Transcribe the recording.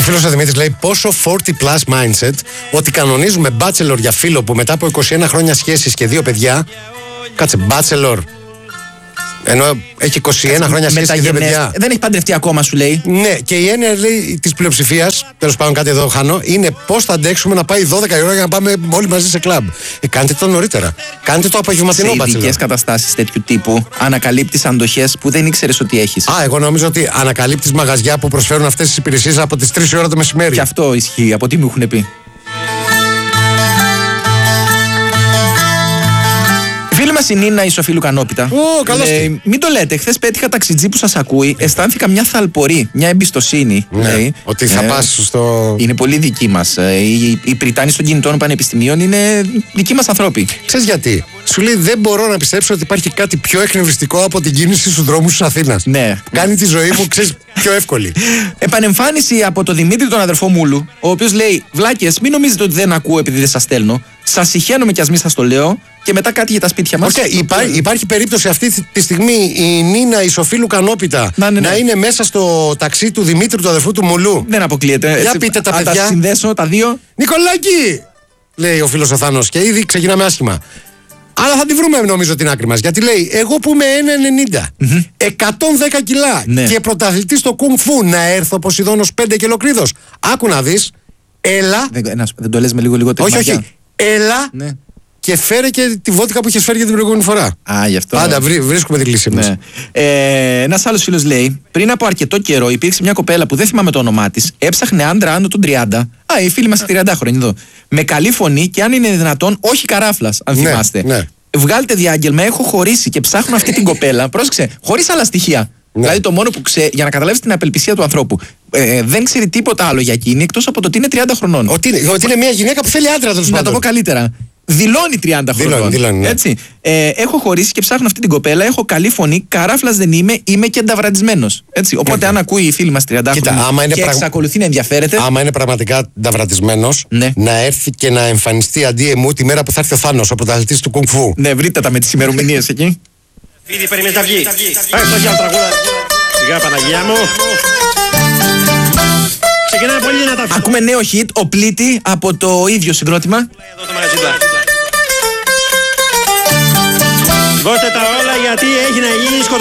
φίλος ο Δημήτρης λέει πόσο 40 plus mindset ότι κανονίζουμε bachelor για φίλο που μετά από 21 χρόνια σχέσεις και 2 παιδιά. Κάτσε, bachelor. Ενώ έχει 21 χρόνια σχέση και 2 παιδιά. Δεν έχει παντρευτεί ακόμα, σου λέει. Ναι, και η έννοια της πλειοψηφίας, τέλος πάντων κάτι εδώ χάνω, είναι πώς θα αντέξουμε να πάει 12 η ώρα για να πάμε όλοι μαζί σε κλαμπ. Κάντε το νωρίτερα. Κάντε το απογευματινό μπάτσελο. Σε ειδικές καταστάσεις τέτοιου τύπου ανακαλύπτεις αντοχές που δεν ήξερες ότι έχεις. Εγώ νομίζω ότι ανακαλύπτεις μαγαζιά που προσφέρουν αυτές τις υπηρεσίες από τις 3 η ώρα το μεσημέρι. Και αυτό ισχύει, από τι μου έχουν πει. Φίλη μας η Νίνα η Σοφή Λουκανόπιτα. Λέει, μην το λέτε, χθες πέτυχα ταξιτζή που σας ακούει, αισθάνθηκα μια θαλπορή, μια εμπιστοσύνη. Ναι, λέει, ότι θα πας στο... Είναι πολύ δική μας. Οι πριτάνοι των κινητών πανεπιστημίων είναι δικοί μας ανθρώποι. Ξέρεις γιατί? Σου λέει δεν μπορώ να πιστέψω ότι υπάρχει κάτι πιο εκνευριστικό από την κίνηση στους δρόμους της Αθήνας. Ναι. Κάνει τη ζωή μου, ξέρεις, πιο εύκολη. Επανεμφάνιση από τον Δημήτρη τον αδερφό Μούλου, ο οποίος λέει βλάκες, μην νομίζετε ότι δεν ακούω επειδή δεν σας στέλνω. Σας συχαίνομαι κι ας μην σας το λέω. Και μετά κάτι για τα σπίτια μας. Υπάρχει περίπτωση αυτή τη στιγμή η Νίνα η Σοφή Λουκανόπιτα να είναι μέσα στο ταξί του Δημήτρη του αδερφού του Μουλού. Δεν αποκλείεται. Για πείτε τα παιδιά. Θα τα συνδέσω τα δύο. Νικολάκη! Λέει ο φίλος ο Θάνος και ήδη ξεκινάμε άσχημα. Αλλά θα τη βρούμε νομίζω την άκρη μας. Γιατί λέει εγώ που είμαι 1,90, 110 κιλά και πρωταθλητής στο κουνγκ φου να έρθω Ποσειδώνος 5 και Λοκρίδος. Άκου να δεις. Έλα. Δεν το λες με λίγο τέτοια. Όχι. Έλα. Ναι. Και φέρε και τη βότικα που είχες φέρει για την προηγούμενη φορά. Γι' αυτό. Πάντα βρίσκουμε τη λύση μας. Ένας άλλος φίλος λέει: πριν από αρκετό καιρό υπήρξε μια κοπέλα που δεν θυμάμαι το όνομά της, έψαχνε άντρα άνω των 30. Η φίλη μας 30χρονη εδώ. Με καλή φωνή και αν είναι δυνατόν, όχι καράφλας, αν θυμάστε. Ναι. Βγάλτε διάγγελμα, έχω χωρίσει και ψάχνω αυτή την κοπέλα. Πρόσεξε, χωρίς άλλα στοιχεία. Ναι. Δηλαδή το μόνο που ξέρει, για να καταλάβεις την απελπισία του ανθρώπου, δεν ξέρει τίποτα άλλο για εκείνη εκτός από το ότι είναι 30 χρονών. Ότι είναι μια γυναίκα που θέλει άντρα, τέλος πάντων. Να το πω καλύτερα. Δηλώνει 30 χρονών. Ναι. Έτσι. Έχω χωρίσει και ψάχνω αυτή την κοπέλα. Έχω καλή φωνή. Καράφλας δεν είμαι και νταβρατισμένος. Οπότε, αν ακούει η φίλη μας 30 χρόνια και εξακολουθεί να ενδιαφέρεται. Άμα είναι πραγματικά νταβρατισμένος, να έρθει και να εμφανιστεί αντί εμού τη μέρα που θα έρθει ο Θάνος, ο πρωταθλητής του κουνγκ φου. Ναι, βρείτε τα με τις ημερομηνίες εκεί. Φίδι, περιμένεις να βγει. Στο χιάλ τραγούδα. Σιγά Παναγία μου. Ξεκινάμε πολύ δυνατά. Ακούμε νέο hit, ο Πλήτη, από το ίδιο συγκρότημα. Δώστε τα όλα γιατί έχει να γίνει σκοτωμά.